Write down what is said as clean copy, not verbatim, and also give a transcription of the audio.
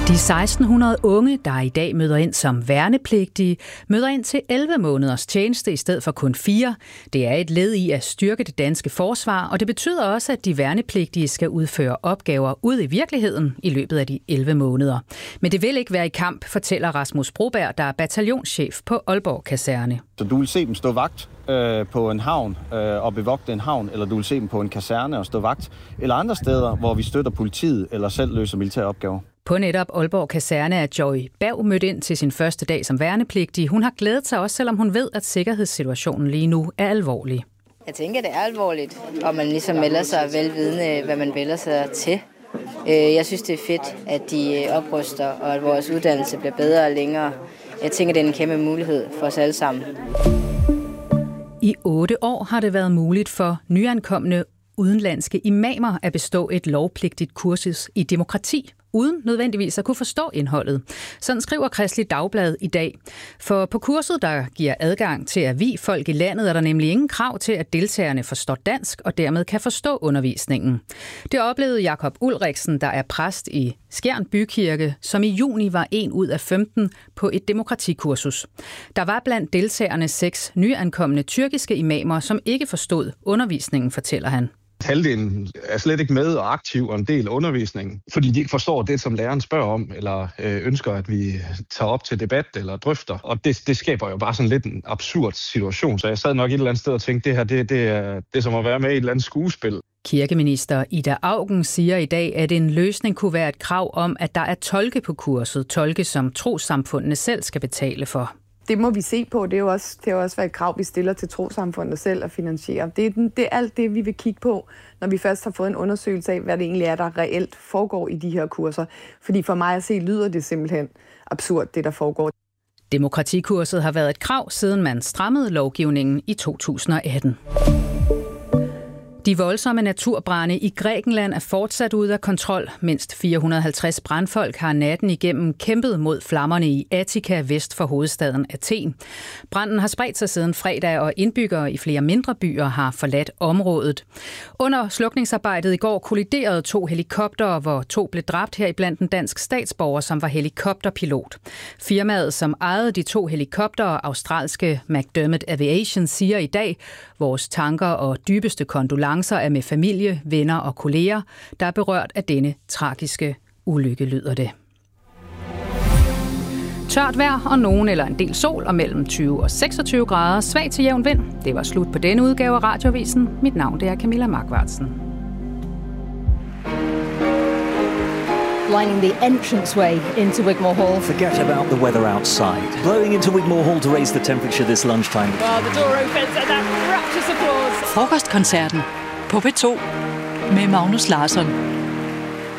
De 1600 unge, der i dag møder ind som værnepligtige, møder ind til 11 måneders tjeneste i stedet for kun 4. Det er et led i at styrke det danske forsvar, og det betyder også, at de værnepligtige skal udføre opgaver ud i virkeligheden i løbet af de 11 måneder. Men det vil ikke være i kamp, fortæller Rasmus Broberg, der er bataljonschef på Aalborg Kaserne. Så du vil se dem stå vagt på en havn og bevogte en havn, eller du vil se dem på en kaserne og stå vagt, eller andre steder, hvor vi støtter politiet eller selv løser militære opgaver. På netop Aalborg Kaserne er Joy Berg mødt ind til sin første dag som værnepligtig. Hun har glædet sig også, selvom hun ved, at sikkerhedssituationen lige nu er alvorlig. Jeg tænker, det er alvorligt, og man ligesom melder sig velvidende, hvad man vælger sig til. Jeg synes, det er fedt, at de opruster, og at vores uddannelse bliver bedre og længere. Jeg tænker, det er en kæmpe mulighed for os alle sammen. I 8 år har det været muligt for nyankomne udenlandske imamer at bestå et lovpligtigt kursus i demokrati, uden nødvendigvis at kunne forstå indholdet. Sådan skriver Kristeligt Dagblad i dag. For på kurset, der giver adgang til at vie folk i landet, er der nemlig ingen krav til, at deltagerne forstår dansk og dermed kan forstå undervisningen. Det oplevede Jakob Ulriksen, der er præst i Skjern Bykirke, som i juni var 1 ud af 15 på et demokratikursus. Der var blandt deltagerne 6 nyankomne tyrkiske imamer, som ikke forstod undervisningen, fortæller han. Halvdelen er slet ikke med og aktiv og en del af undervisningen, fordi de ikke forstår det, som læreren spørger om, eller ønsker, at vi tager op til debat eller drøfter. Og det skaber jo bare sådan lidt en absurd situation. Så jeg sad nok et eller andet sted og tænkte, det er som at være med i et eller andet skuespil. Kirkeminister Ida Auken siger i dag, at en løsning kunne være et krav om, at der er tolke på kurset. Tolke, som trossamfundene selv skal betale for. Det må vi se på. Det er jo også et krav, vi stiller til trossamfundet selv at finansiere. Det er alt det, vi vil kigge på, når vi først har fået en undersøgelse af, hvad det egentlig er, der reelt foregår i de her kurser. Fordi for mig at se, lyder det simpelthen absurd, det der foregår. Demokratikurset har været et krav, siden man strammede lovgivningen i 2018. De voldsomme naturbrande i Grækenland er fortsat ude af kontrol. Mindst 450 brandfolk har natten igennem kæmpet mod flammerne i Attika vest for hovedstaden Athen. Branden har spredt sig siden fredag, og indbyggere i flere mindre byer har forladt området. Under slukningsarbejdet i går kolliderede 2 helikoptere, hvor 2 blev dræbt, heriblandt en dansk statsborger, som var helikopterpilot. Firmaet, som ejede de 2 helikoptere, australske McDermott Aviation, siger i dag, vores tanker og dybeste kondolencer er med familie, venner og kolleger, der er berørt af denne tragiske ulykke, lyder det. Tørt vejr og nogen eller en del sol og mellem 20 og 26 grader, svag til jævn vind. Det var slut på denne udgave af Radioavisen. Mit navn er Camilla Markvartsen. Lining the entranceway into Wigmore Hall. Forget about the weather outside. Blowing into Wigmore Hall to raise the temperature this lunchtime. Well, the door opens and that rapturous applause. Frokostkoncerten på P2 med Magnus Larsson.